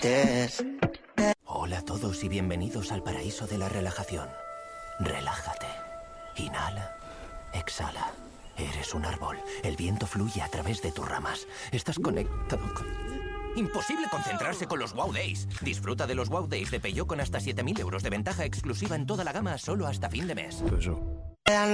Hola a todos y bienvenidos al paraíso de la relajación. Relájate. Inhala. Exhala. Eres un árbol. El viento fluye a través de tus ramas. Estás conectado con... Imposible concentrarse con los Wow Days. Disfruta de los Wow Days de Peugeot con hasta 7.000 euros de ventaja exclusiva en toda la gama solo hasta fin de mes. Peugeot.